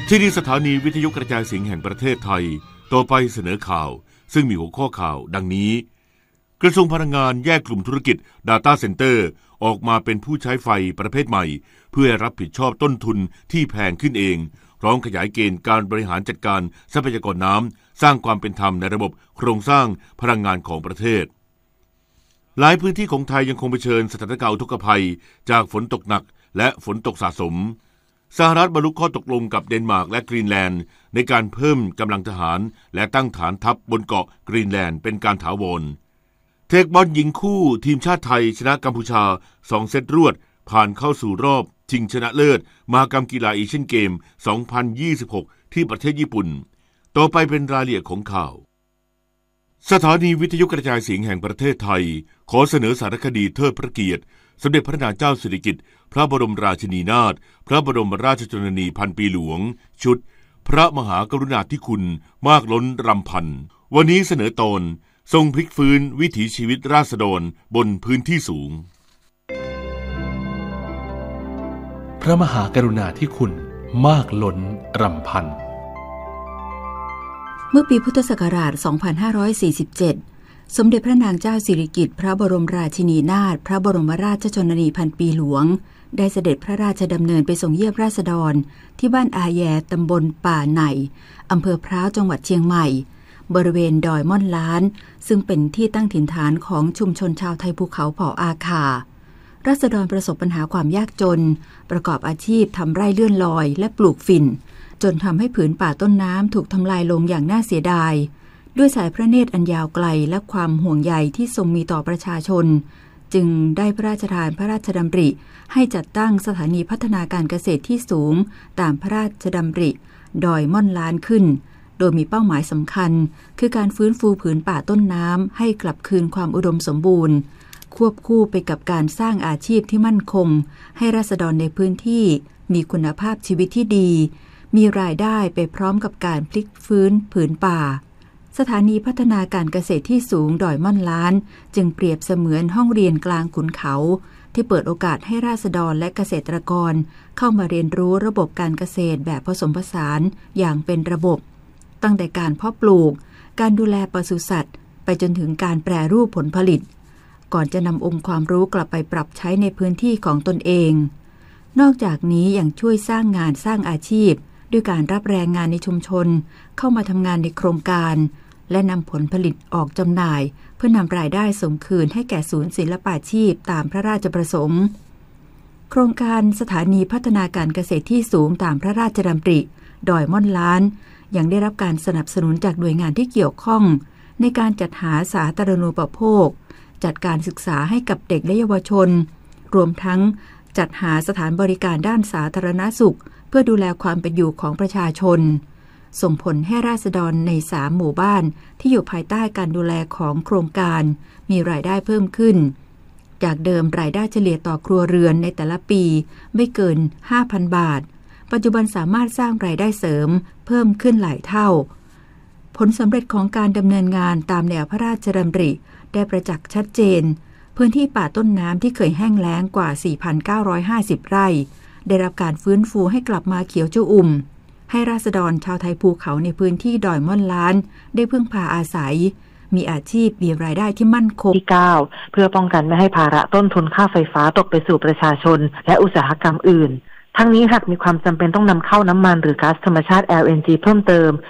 ที่นี่สถานีวิทยุกระจายเสียงแห่งประเทศไทยต่อไปเสนอข่าวซึ่งมีหัวข้อข่าวดังนี้กระทรวงพลังงานแยกกลุ่มธุรกิจ Data Center ออกมาเป็นผู้ใช้ไฟประเภทใหม่เพื่อรับผิดชอบต้นทุนที่แพงขึ้นเองพร้อมขยายเกณฑ์การบริหารจัดการทรัพยากรน้ำสร้างความเป็นธรรมในระบบโครงสร้างพลังงานของประเทศหลายพื้นที่ของไทยยังคงเผชิญสถานการณ์อุทกภัยจากฝนตกหนักและฝนตกสะสมสหรัฐบรรลุข้อตกลงกับเดนมาร์กและกรีนแลนด์ในการเพิ่มกำลังทหารและตั้งฐานทัพบนเกาะกรีนแลนด์เป็นการถาวรเทคบอลหญิงคู่ทีมชาติไทยชนะกัมพูชา2 เซตรวดผ่านเข้าสู่รอบชิงชนะเลิศมหกรรมกีฬาเอเชียนเกม 2026 ที่ประเทศญี่ปุ่นต่อไปเป็นรายละเอียดของข่าวสถานีวิทยุกระจายเสียงแห่งประเทศไทยขอเสนอสารคดีเทิดพระเกียรติสมเด็จพระนางเจ้าสิริกิติ์พระบรมราชินีนาถพระบรมราชชนนีพันปีหลวงชุดพระมหากรุณาธิคุณมากล้นรำพันวันนี้เสนอตอนทรงพลิกฟื้นวิถีชีวิตราษฎรบนพื้นที่สูงพระมหากรุณาธิคุณมากล้นรำพันเมื่อปีพุทธศักราช 2547 สมเด็จพระนางเจ้าสิริกิติ์พระบรมราชินีนาถพระบรมราชชนนีพันปีหลวงได้เสด็จพระราชดำเนินไปส่งเยี่ยมราษฎรที่บ้านอาแยตำบลป่าไห่อำเภอพร้าวจังหวัดเชียงใหม่บริเวณดอยม่อนล้านซึ่งเป็นที่ตั้งถิ่นฐานของชุมชนชาวไทยภูเขาเผ่าอาคาราษฎรประสบปัญหาความยากจนประกอบอาชีพทำไร่เลื่อนลอยและปลูกฝิ่นจนทำให้ผืนป่าต้นน้ำถูกทำลายลงอย่างน่าเสียดายด้วยสายพระเนตรอันยาวไกลและความห่วงใยที่ทรงมีต่อประชาชนจึงได้พระราชทานพระราชดำริให้จัดตั้งสถานีพัฒนาการเกษตรที่สูงตามพระราชดำริดอยม่อนล้านขึ้นโดยมีเป้าหมายสำคัญคือการฟื้นฟูผืนป่าต้นน้ำให้กลับคืนความอุดมสมบูรณ์ควบคู่ไปกับการสร้างอาชีพที่มั่นคงให้ราษฎรในพื้นที่มีคุณภาพชีวิตที่ดีมีรายได้ไปพร้อมกับการพลิกฟื้นผืนป่าสถานีพัฒนาการเกษตรที่สูงดอยม่อนล้านจึงเปรียบเสมือนห้องเรียนกลางขุนเขาที่เปิดโอกาสให้ราษฎรและเกษตรกรเข้ามาเรียนรู้ระบบการเกษตรแบบผสมผสานอย่างเป็นระบบตั้งแต่การเพาะปลูกการดูแลปศุสัตว์ไปจนถึงการแปรรูปผลผลิตก่อนจะนำองค์ความรู้กลับไปปรับใช้ในพื้นที่ของตนเองนอกจากนี้ยังช่วยสร้างงานสร้างอาชีพด้วยการรับแรงงานในชุมชนเข้ามาทำงานในโครงการและนำผลผลิตออกจำหน่ายเพื่อนำรายได้ส่งคืนให้แก่ศูนย์ศิลปาชีพตามพระราชประสงค์โครงการสถานีพัฒนาการเกษตรที่สูงตามพระราชดำริดอยม่อนล้านยังได้รับการสนับสนุนจากหน่วยงานที่เกี่ยวข้องในการจัดหาสาธารณูปโภคจัดการศึกษาให้กับเด็กและเยาวชนรวมทั้งจัดหาสถานบริการด้านสาธารณสุขเพื่อดูแลความเป็นอยู่ของประชาชนส่งผลให้ราษฎรใน3 หมู่บ้านที่อยู่ภายใต้การดูแลของโครงการมีรายได้เพิ่มขึ้นจากเดิมรายได้เฉลี่ยต่อครัวเรือนในแต่ละปีไม่เกิน 5,000 บาทปัจจุบันสามารถสร้างรายได้เสริมเพิ่มขึ้นหลายเท่าผลสำเร็จของการดำเนินงานตามแนวพระราชดำริได้ประจักษ์ชัดเจนพื้นที่ป่าต้นน้ำที่เคยแห้งแล้งกว่า 4,950 ไร่ได้รับการฟื้นฟูให้กลับมาเขียวชอุ่มให้ราษฎรชาวไทยภูเขาในพื้นที่ดอยม่อนล้านได้พึ่งพาอาศัยมีอาชีพมีรายได้ที่มั่นคงที่9เพื่อป้องกันไม่ให้ภาระต้นทุนค่าไฟฟ้าตกไปสู่ประชาชนและอุตสาหกรรมอื่นทั้งนี้หากมีความจำเป็นต้องนำเข้าน้ำมันหรือก๊าซธรรมชาติ LNG เพิ่มเติม